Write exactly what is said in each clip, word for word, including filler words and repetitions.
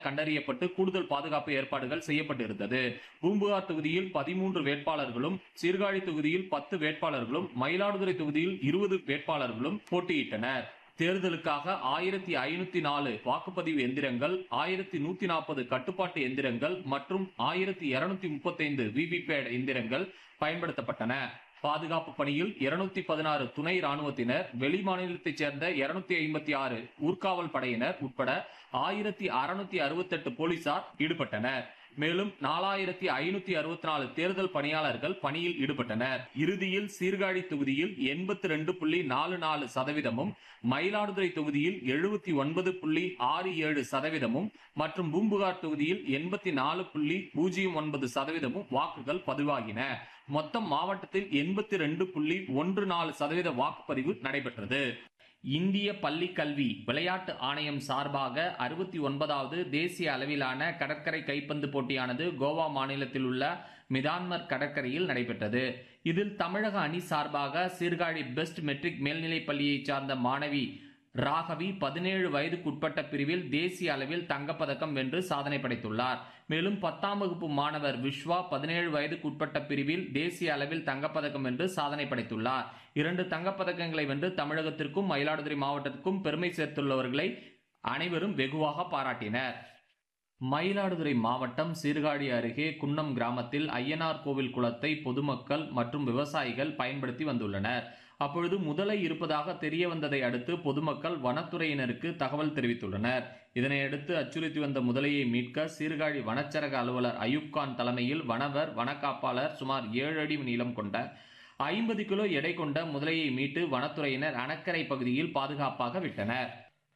கண்டறியப்பட்டு கூடுதல் பாதுகாப்பு ஏற்பாடுகள் செய்யப்பட்டிருந்தது. பூம்புகார் தொகுதியில் பதிமூன்று வேட்பாளர்களும், சீர்காழி தொகுதியில் பத்து வேட்பாளர்களும், மயிலாடுதுறை தொகுதியில் இருபது வேட்பாளர்களும் போட்டியிட்டனர். தேர்தலுக்காக ஆயிரத்தி ஐநூத்தி நாலு வாக்குப்பதிவு எந்திரங்கள், ஆயிரத்தி நூத்தி நாற்பது கட்டுப்பாட்டு எந்திரங்கள் மற்றும் ஆயிரத்தி இருநூத்தி முப்பத்தி ஐந்து விவிபேட் எந்திரங்கள் பயன்படுத்தப்பட்டன. பாதுகாப்பு பணியில் இருநூத்தி பதினாறு துணை ராணுவத்தினர், வெளி மாநிலத்தைச் சேர்ந்த இருநூத்தி ஐம்பத்தி ஆறு ஊர்காவல் படையினர் உட்பட ஆயிரத்தி அறுநூத்தி அறுபத்தி எட்டு போலீசார் ஈடுபட்டனர். மேலும் நாலாயிரத்தி ஐநூத்தி அறுபத்தி நாலு தேர்தல் பணியாளர்கள் பணியில் ஈடுபட்டனர். இறுதியில் சீர்காழி தொகுதியில் எண்பத்தி ரெண்டு புள்ளி நாலு நாலு சதவீதமும், மயிலாடுதுறை தொகுதியில் எழுபத்தி ஒன்பது புள்ளி ஆறு ஏழு சதவீதமும் மற்றும் பூம்புகார் தொகுதியில் எண்பத்தி நாலு புள்ளி பூஜ்ஜியம் ஒன்பது சதவீதமும் வாக்குகள் பதிவாகின. மொத்தம் மாவட்டத்தில் எண்பத்தி ரெண்டு புள்ளி ஒன்று நாலு சதவீத வாக்குப்பதிவு நடைபெற்றது. இந்திய பள்ளி கல்வி விளையாட்டு ஆணையம் சார்பாக அறுபத்தி ஒன்பதாவது தேசிய அளவிலான கடற்கரை கைப்பந்து போட்டியானது கோவா மாநிலத்தில் உள்ள மிதான்மர் கடற்கரையில் நடைபெற்றது. இதில் தமிழக அணி சார்பாக சீர்காழி பெஸ்ட் மெட்ரிக் மேல்நிலைப் பள்ளியை சார்ந்த மாணவி ராகவி பதினேழு வயதுக்குட்பட்ட பிரிவில் தேசிய அளவில் தங்கப்பதக்கம் வென்று சாதனை படைத்துள்ளார். மேலும் பத்தாம் வகுப்பு மாணவர் விஸ்வா பதினேழு வயதுக்குட்பட்ட பிரிவில் தேசிய அளவில் தங்கப்பதக்கம் வென்று சாதனை படைத்துள்ளார். இரண்டு தங்கப்பதக்கங்களை வென்று தமிழகத்திற்கும் மயிலாடுதுறை மாவட்டத்திற்கும் பெருமை சேர்த்துள்ளவர்களை அனைவரும் வெகுவாக பாராட்டினர். மயிலாடுதுறை மாவட்டம் சீர்காழி அருகே குன்னம் கிராமத்தில் ஐயனார் கோவில் குளத்தை பொதுமக்கள் மற்றும் விவசாயிகள் பயன்படுத்தி வந்துள்ளனர். அப்பொழுது முதலை இருப்பதாக தெரிய வந்ததை அடுத்து பொதுமக்கள் வனத்துறையினருக்கு தகவல் தெரிவித்துள்ளனர். இதனையடுத்து அச்சுறுத்தி வந்த முதலையை மீட்க சீர்காழி வனச்சரக அலுவலர் அயூப்கான் தலைமையில் வனவர் வனக்காப்பாளர் சுமார் ஏழு அடி நீளம் கொண்ட ஐம்பது கிலோ எடை கொண்ட முதலையை மீட்டு வனத்துறையினர் அணக்கரை பகுதியில் பாதுகாப்பாக விட்டனர்.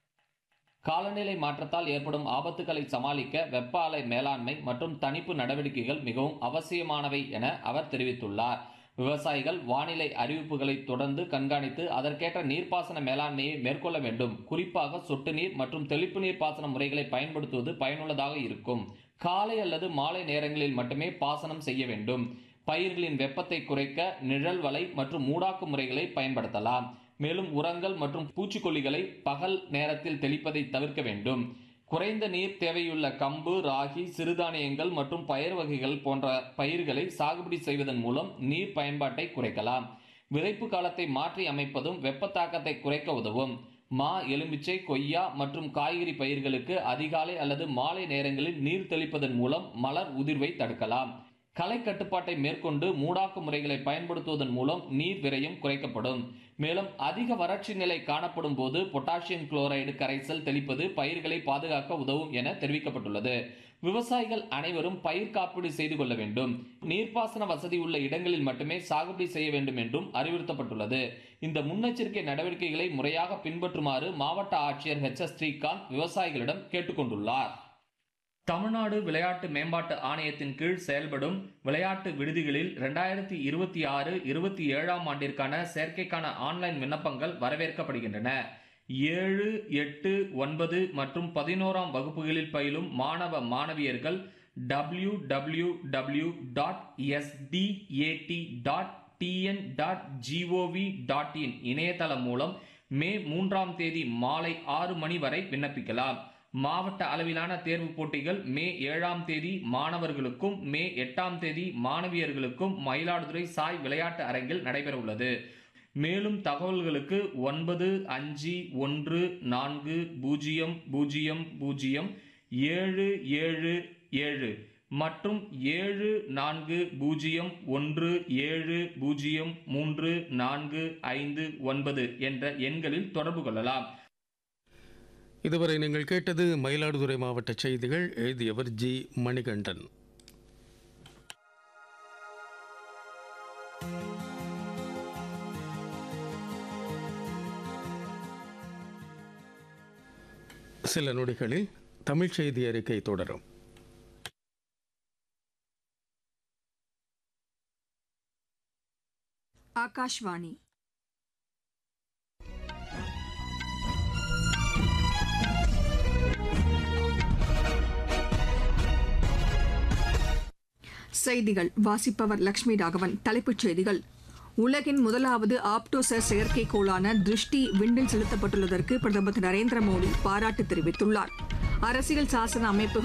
காலநிலை மாற்றத்தால் ஏற்படும் ஆபத்துக்களை சமாளிக்க வெப்ப அலை மேலாண்மை மற்றும் தணிப்பு நடவடிக்கைகள் மிகவும் அவசியமானவை என அவர் தெரிவித்துள்ளார். விவசாயிகள் வானிலை அறிவிப்புகளை தொடர்ந்து கண்காணித்து அதற்கேற்ற நீர்ப்பாசன மேலாண்மையை மேற்கொள்ள வேண்டும். குறிப்பாக சொட்டு நீர் மற்றும் தெளிப்பு நீர் பாசன முறைகளை பயன்படுத்துவது பயனுள்ளதாக இருக்கும். காலை அல்லது மாலை நேரங்களில் மட்டுமே பாசனம் செய்ய வேண்டும். பயிர்களின் வெப்பத்தை குறைக்க நிழல் வலை மற்றும் மூடாக்கு முறைகளை பயன்படுத்தலாம். மேலும் உரங்கள் மற்றும் பூச்சிக்கொல்லிகளை பகல் நேரத்தில் தெளிப்பதை தவிர்க்க வேண்டும். குறைந்த நீர் தேவையுள்ள கம்பு, ராகி, சிறுதானியங்கள் மற்றும் பயிர் வகைகள் போன்ற பயிர்களை சாகுபடி செய்வதன் மூலம் நீர் பயன்பாட்டை குறைக்கலாம். விதைப்பு காலத்தை மாற்றி அமைப்பதும் வெப்ப தாக்கத்தை குறைக்க உதவும். மா, எலுமிச்சை, கொய்யா மற்றும் காய்கறி பயிர்களுக்கு அதிகாலை அல்லது மாலை நேரங்களில் நீர் தெளிப்பதன் மூலம் மலர் உதிர்வை தடுக்கலாம். களை கட்டுப்பாட்டை மேற்கொண்டு மூடாக்கு முறைகளை பயன்படுத்துவதன் மூலம் நீர் விரயம் குறைக்கப்படும். மேலும் அதிக வறட்சி நிலை காணப்படும் போது பொட்டாசியம் குளோரைடு கரைசல் தெளிப்பது பயிர்களை பாதுகாக்க உதவும் என தெரிவிக்கப்பட்டுள்ளது. விவசாயிகள் அனைவரும் பயிர் காப்பீடு செய்து கொள்ள வேண்டும். நீர்ப்பாசன வசதி உள்ள இடங்களில் மட்டுமே சாகுபடி செய்ய வேண்டும் என்றும் அறிவுறுத்தப்பட்டுள்ளது. இந்த முன்னெச்சரிக்கை நடவடிக்கைகளை முறையாக பின்பற்றுமாறு மாவட்ட ஆட்சியர் ஹெச் எஸ் ஸ்ரீகாந்த் விவசாயிகளிடம் கேட்டுக்கொண்டுள்ளார். தமிழ்நாடு விளையாட்டு மேம்பாட்டு ஆணையத்தின் கீழ் செயல்படும் விளையாட்டு விடுதிகளில் இரண்டாயிரத்தி இருபத்தி ஆறு இருபத்தி ஏழாம் ஆண்டிற்கான சேர்க்கைக்கான ஆன்லைன் விண்ணப்பங்கள் வரவேற்கப்படுகின்றன. ஏழு, எட்டு, ஒன்பது மற்றும் பதினோராம் வகுப்புகளில் பயிலும் மாணவ மாணவியர்கள் W W W dot S T A D dot T N dot gov dot in இணையதளம் மூலம் மே மூன்றாம் தேதி மாலை ஆறு மணி வரை விண்ணப்பிக்கலாம். மாவட்ட அளவிலான தேர்வு போட்டிகள் மே ஏழாம் தேதி மாணவர்களுக்கும் மே எட்டாம் தேதி மாணவியர்களுக்கும் மயிலாடுதுறை சாய் விளையாட்டு அரங்கில் நடைபெற உள்ளது. மேலும் தகவல்களுக்கு ஒன்பது அஞ்சு ஒன்று நான்கு பூஜ்ஜியம் பூஜ்ஜியம் பூஜ்ஜியம் ஏழு ஏழு ஏழு மற்றும் ஏழு நான்கு பூஜ்ஜியம் ஒன்று ஏழு பூஜ்ஜியம் மூன்று நான்கு ஐந்து ஒன்பது என்ற எண்களில் தொடர்பு கொள்ளலாம். இதுவரை நீங்கள் கேட்டது மயிலாடுதுறை மாவட்ட செய்திகள். எழுதியவர் ஜி மணிகண்டன். சில நொடிகளில் தமிழ் செய்தி அறிக்கை தொடரும். ஆகாஷ்வாணி. செய்திகள் வாசிப்பவர் லட்சுமி ராகவன். தலைப்புச் செய்திகள். உலகின் முதலாவது ஆப்டோசர் செயற்கைக்கோளான திருஷ்டி விண்ணில் செலுத்தப்பட்டுள்ளதற்கு பிரதமர் திரு நரேந்திர மோடி பாராட்டு தெரிவித்துள்ளார். அரசியல் சாசன அமைப்பு